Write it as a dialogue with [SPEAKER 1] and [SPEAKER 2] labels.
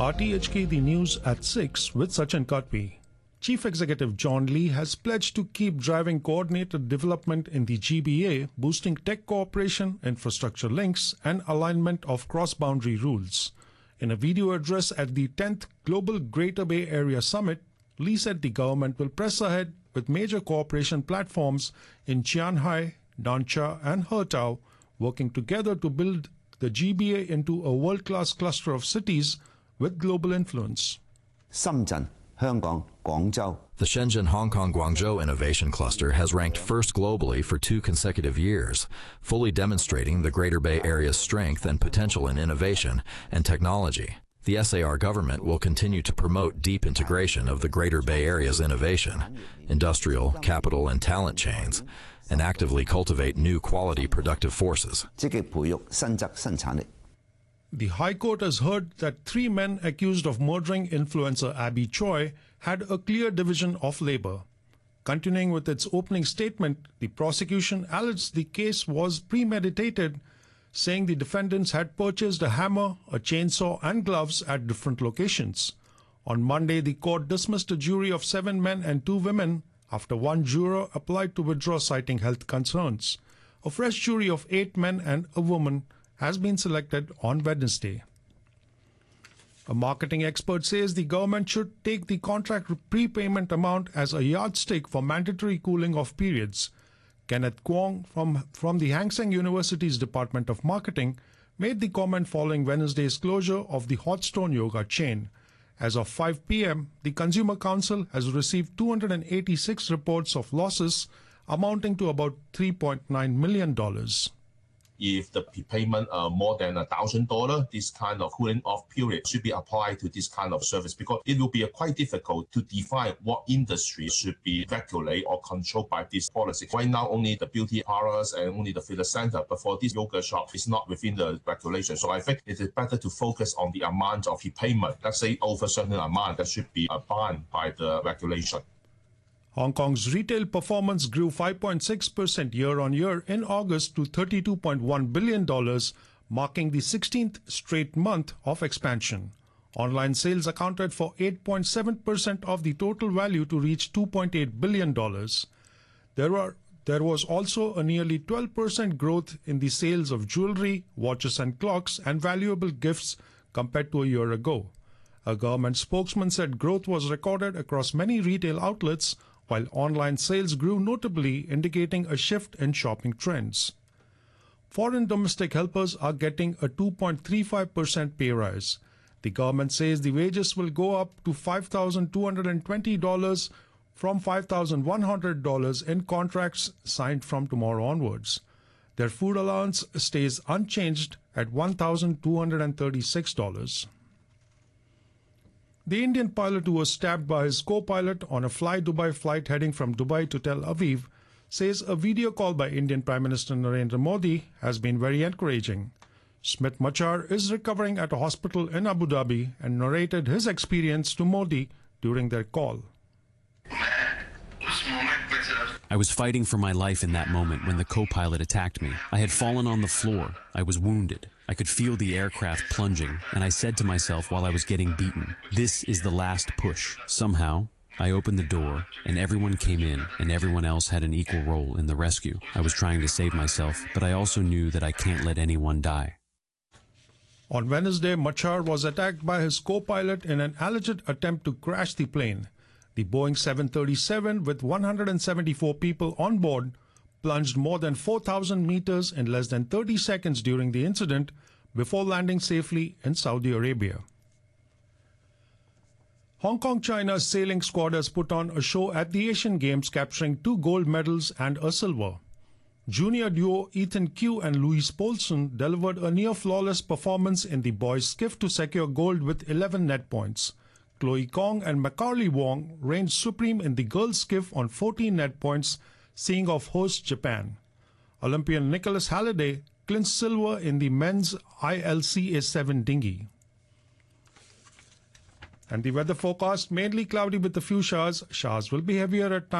[SPEAKER 1] RTHK The News at 6 with Sachin Katwi. Chief Executive John Lee has pledged to keep driving coordinated development in the GBA, boosting tech cooperation, infrastructure links, and alignment of cross-boundary rules. In a video address at the 10th Global Greater Bay Area Summit, Lee said the government will press ahead with major cooperation platforms in Qianhai, Nansha, and Hertao, working together to build the GBA into a world-class cluster of cities with global influence.
[SPEAKER 2] Shenzhen, Hong Kong, Guangzhou.
[SPEAKER 3] The Shenzhen Hong Kong Guangzhou Innovation Cluster has ranked first globally for 2 consecutive years, fully demonstrating the Greater Bay Area's strength and potential in innovation and technology. The SAR government will continue to promote deep integration of the Greater Bay Area's innovation, industrial, capital, and talent chains, and actively cultivate new quality productive forces.
[SPEAKER 1] The High Court has heard that 3 men accused of murdering influencer Abby Choi had a clear division of labor. Continuing with its opening statement, the prosecution alleged the case was premeditated, saying the defendants had purchased a hammer, a chainsaw, and gloves at different locations. On Monday, the court dismissed a jury of 7 men and 2 women after one juror applied to withdraw citing health concerns. A fresh jury of 8 men and a woman has been selected on Wednesday. A marketing expert says the government should take the contract prepayment amount as a yardstick for mandatory cooling off periods. Kenneth Kwong from the Hang Seng University's Department of Marketing made the comment following Wednesday's closure of the Hot Stone Yoga chain. As of 5 p.m., the Consumer Council has received 286 reports of losses amounting to about $3.9 million.
[SPEAKER 4] If the prepayment more than $1,000, this kind of cooling off period should be applied to this kind of service, because it will be quite difficult to define what industry should be regulated or controlled by this policy. Right now, only the beauty parlors and only the fitness center, but for this yoga shop, it's not within the regulation. So I think it is better to focus on the amount of prepayment. Let's say over a certain amount that should be banned by the regulation.
[SPEAKER 1] Hong Kong's retail performance grew 5.6% year-on-year in August to $32.1 billion, marking the 16th straight month of expansion. Online sales accounted for 8.7% of the total value to reach $2.8 billion. There was also a nearly 12% growth in the sales of jewelry, watches and clocks, and valuable gifts compared to a year ago. A government spokesman said growth was recorded across many retail outlets, while online sales grew notably, indicating a shift in shopping trends. Foreign domestic helpers are getting a 2.35% pay rise. The government says the wages will go up to $5,220 from $5,100 in contracts signed from tomorrow onwards. Their food allowance stays unchanged at $1,236. The Indian pilot who was stabbed by his co-pilot on a Fly Dubai flight heading from Dubai to Tel Aviv says a video call by Indian Prime Minister Narendra Modi has been very encouraging. Smit Machar is recovering at a hospital in Abu Dhabi and narrated his experience to Modi during their call.
[SPEAKER 5] I was fighting for my life in that moment when the co-pilot attacked me. I had fallen on the floor. I was wounded. I could feel the aircraft plunging, and I said to myself while I was getting beaten, "This is the last push." Somehow, I opened the door, and everyone came in, and everyone else had an equal role in the rescue. I was trying to save myself, but I also knew that I can't let anyone die.
[SPEAKER 1] On Wednesday, Machar was attacked by his co-pilot in an alleged attempt to crash the plane. The Boeing 737, with 174 people on board, plunged more than 4,000 meters in less than 30 seconds during the incident before landing safely in Saudi Arabia. Hong Kong China's sailing squad has put on a show at the Asian Games, capturing 2 gold medals and a silver. Junior duo Ethan Q and Louis Poulsen delivered a near-flawless performance in the boys' skiff to secure gold with 11 net points. Chloe Kong and Macaulay Wong reigned supreme in the girls' skiff on 14 net points, seeing off host Japan. Olympian Nicholas Halliday clinched silver in the men's ILCA 7 dinghy. And the weather forecast, mainly cloudy with a few showers. Showers will be heavier at times.